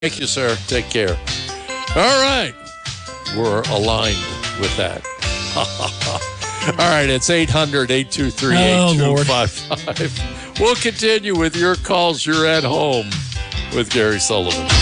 Thank you, sir. Take care. All right. We're aligned with that. All right. It's 800-823-8255. We'll continue with your calls. You're at home with Gary Sullivan.